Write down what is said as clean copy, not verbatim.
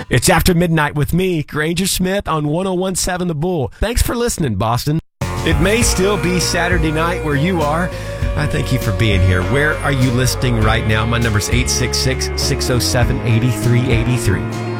It's After Midnight with me, Granger Smith, on 101.7 The Bull. Thanks for listening, Boston. It may still be Saturday night where you are. I thank you for being here. Where are you listening right now? My number's 866-607-8383.